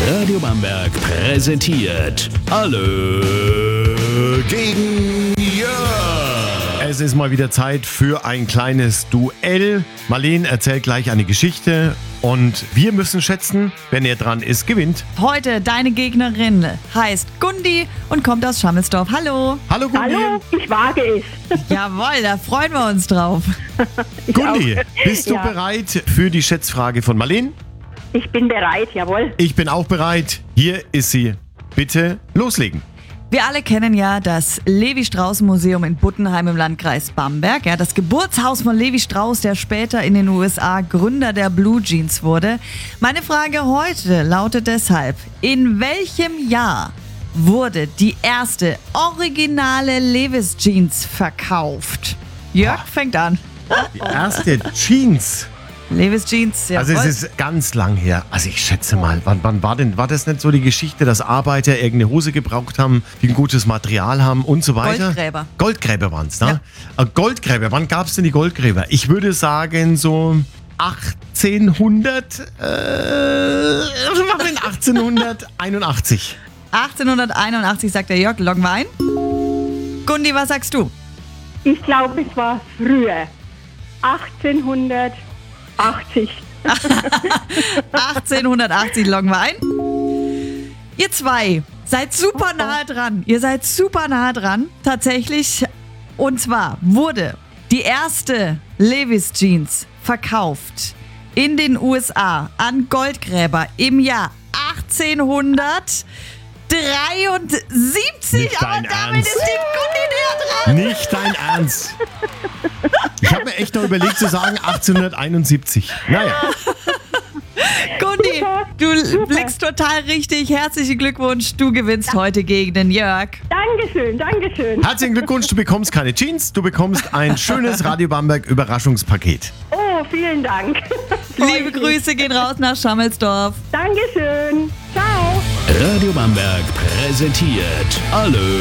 Radio Bamberg präsentiert Alle gegen Jörg. Es ist mal wieder Zeit für ein kleines Duell. Marleen erzählt gleich eine Geschichte und wir müssen schätzen, wer näher dran ist, gewinnt. Heute deine Gegnerin heißt Gundi und kommt aus Schammelsdorf. Hallo. Hallo Gundi. Hallo, ich wage es. Jawohl, da freuen wir uns drauf. Gundi, bist du Ja. bereit für die Schätzfrage von Marleen? Ich bin bereit, jawohl. Ich bin auch bereit. Hier ist sie. Bitte loslegen. Wir alle kennen ja das Levi-Strauss-Museum in Buttenheim im Landkreis Bamberg. Ja, das Geburtshaus von Levi Strauss, der später in den USA Gründer der Blue Jeans wurde. Meine Frage heute lautet deshalb, in welchem Jahr wurde die erste originale Levi's Jeans verkauft? Jörg fängt an. Die erste Jeans. Levi's Jeans, ja. Also es ist ganz lang her. Also ich schätze mal, wann war denn, war das nicht so die Geschichte, dass Arbeiter irgendeine Hose gebraucht haben, die ein gutes Material haben und so weiter? Goldgräber. Goldgräber waren es, ne? Goldgräber, wann gab es denn die Goldgräber? Ich würde sagen so 1800, was machen wir denn? 1881. 1881 sagt der Jörg, loggen wir ein. Gundi, was sagst du? Ich glaube, es war früher. 1880. 1880 loggen wir ein. Ihr zwei seid super nahe dran. Ihr seid super nahe dran. Tatsächlich. Und zwar wurde die erste Levi's Jeans verkauft in den USA an Goldgräber im Jahr 1873. Nicht Aber dein damit Ernst. ist die Gundi näher dran. Nicht dein Ernst. Ich habe mir echt noch überlegt zu sagen 1871. Naja. Gundi, du blickst total richtig. Herzlichen Glückwunsch. Du gewinnst heute gegen den Jörg. Dankeschön, Dankeschön. Herzlichen Glückwunsch, du bekommst keine Jeans, du bekommst ein schönes Radio Bamberg Überraschungspaket. Oh, vielen Dank. Liebe Grüße gehen raus nach Schammelsdorf. Dankeschön. Ciao. Radio Bamberg präsentiert Alle